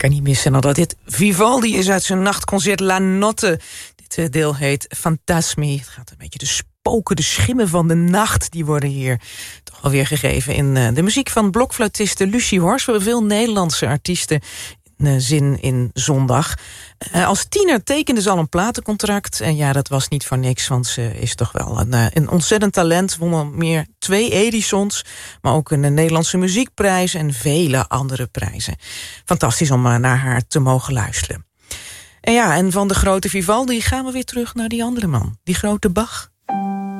kan niet missen dat dit Vivaldi is uit zijn nachtconcert La Notte. Dit deel heet Fantasmi. Het gaat een beetje de spoken, de schimmen van de nacht. Die worden hier toch wel weer gegeven in de muziek van blokfluitiste Lucie Horst. We hebben veel Nederlandse artiesten zin in zondag. Als tiener tekende ze al een platencontract. En ja, dat was niet voor niks, want ze is toch wel een ontzettend talent. Won al meer 2 Edisons, maar ook een Nederlandse muziekprijs en vele andere prijzen. Fantastisch om naar haar te mogen luisteren. En ja, en van de grote Vivaldi gaan we weer terug naar die andere man. Die grote Bach.